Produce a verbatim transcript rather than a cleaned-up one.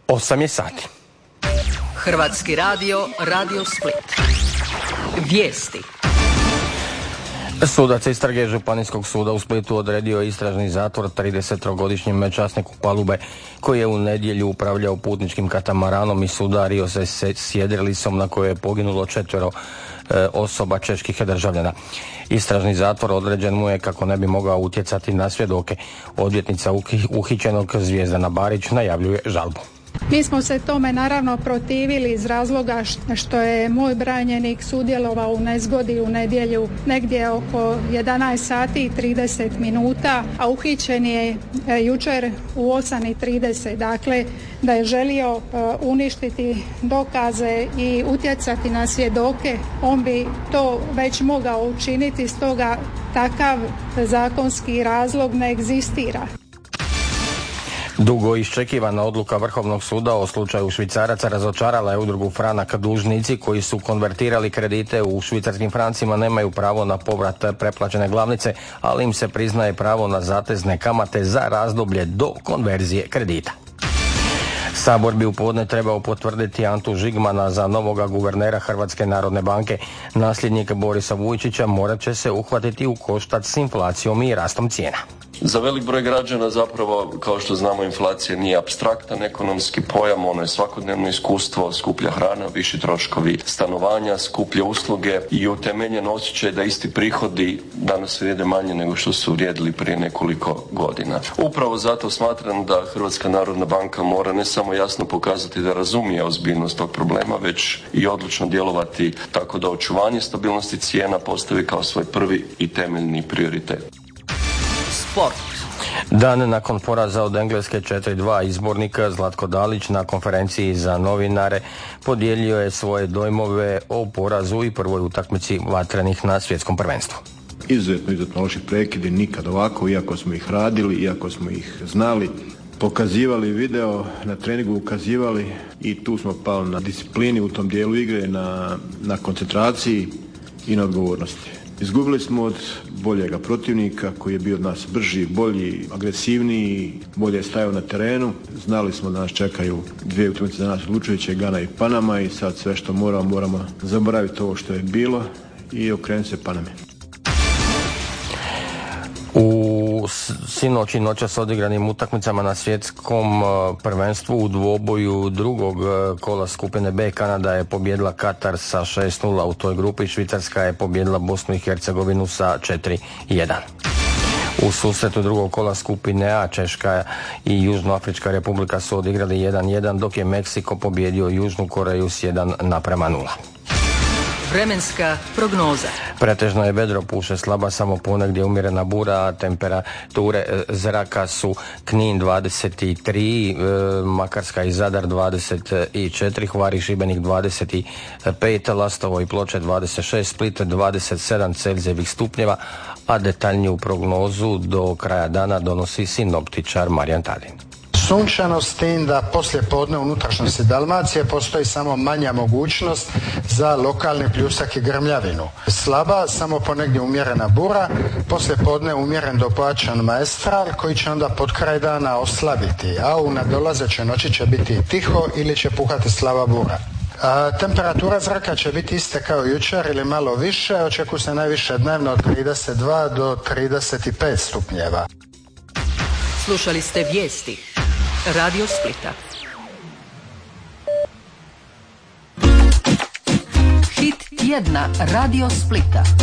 osam je sati. Hrvatski radio, Radio Split. Vijesti. Sudac istrage Županijskog suda u Splitu odredio istražni zatvor tridesettrogodišnjem časniku palube koji je u nedjelju upravljao putničkim katamaranom i sudario se s sjedrlicom na kojoj je poginulo četvero e, osoba čeških državljana. Istražni zatvor određen mu je kako ne bi mogao utjecati na svjedoke. Odvjetnica uhićenog Zvijezdana Barić najavljuje žalbu. Mi smo se tome naravno protivili iz razloga što je moj branjenik sudjelovao u nezgodi u nedjelju negdje oko jedanaest sati i trideset minuta, a uhićen je jučer u osam i trideset. Dakle, da je želio uništiti dokaze i utjecati na svjedoke, on bi to već mogao učiniti, stoga takav zakonski razlog ne egzistira. Dugo iščekivana odluka Vrhovnog suda o slučaju švicaraca razočarala je udrugu Franak. Dužnici koji su konvertirali kredite u švicarskim francima nemaju pravo na povrat preplaćene glavnice, ali im se priznaje pravo na zatezne kamate za razdoblje do konverzije kredita. Sabor bi u podne trebao potvrditi Antu Žigmana za novoga guvernera Hrvatske narodne banke. Nasljednik Borisa Vujčića morat će se uhvatiti u koštac s inflacijom i rastom cijena. Za velik broj građana zapravo, kao što znamo, inflacija nije apstraktan ekonomski pojam, ono je svakodnevno iskustvo, skuplja hrana, viši troškovi stanovanja, skuplje usluge i utemeljen osjećaj da isti prihodi danas vrijede manje nego što su vrijedili prije nekoliko godina. Upravo zato smatram da Hrvatska narodna banka mora ne samo jasno pokazati da razumije ozbiljnost tog problema, već i odlučno djelovati tako da očuvanje stabilnosti cijena postavi kao svoj prvi i temeljni prioritet. Sport. Dan nakon poraza od Engleske četiri dva izbornika Zlatko Dalić na konferenciji za novinare podijelio je svoje dojmove o porazu i prvoj utakmici vatrenih na svjetskom prvenstvu. Izuzetno, izuzetno loši prekidi, nikad ovako, iako smo ih radili, iako smo ih znali, pokazivali video, na treningu ukazivali i tu smo pali na disciplini u tom dijelu igre, na, na koncentraciji i na odgovornosti. Izgubili smo od boljega protivnika koji je bio od nas brži, bolji, agresivniji, bolje stajao na terenu. Znali smo da nas čekaju dvije utakmice za nas odlučujuće, Gana i Panama, i sad sve što moramo, moramo zaboraviti ovo što je bilo i okrenuti se Paname. U sinoć i noćas odigranim utakmicama na svjetskom prvenstvu u dvoboju drugog kola skupine B Kanada je pobijedila Katar sa šest nula u toj grupi, Švicarska je pobijedila Bosnu i Hercegovinu sa četiri jedan. U susretu drugog kola skupine A Češka i Južnoafrička Republika su odigrali jedan jedan, dok je Meksiko pobijedio Južnu Koreju s jedan naprema nula. Vremenska prognoza. Pretežno je vedro, puše slaba samo ponegdje umjerena bura, a temperature zraka su Knin dvadeset tri, Makarska i Zadar dvadeset četiri, Hvar i Šibenik dvadeset pet, Lastovo i Ploče dvadeset šest, Split dvadeset sedam Celzijevih stupnjeva, a detaljniju prognozu do kraja dana donosi sinoptičar Marijan Tadin. Sunčano, s tim da poslije podne u unutrašnjosti Dalmacije postoji samo manja mogućnost za lokalni pljusak i grmljavinu. Slaba, samo ponegdje umjerena bura, poslije podne umjeren do pojačan maestral koji će onda pod kraj dana oslabiti, a u nadolazećoj noći će biti tiho ili će puhati slaba bura. A, temperatura zraka će biti iste kao jučer ili malo više, očekuje se najviše dnevno od trideset dva do trideset pet stupnjeva. Slušali ste vijesti Radio Splita. Hit tjedna Radio Splita.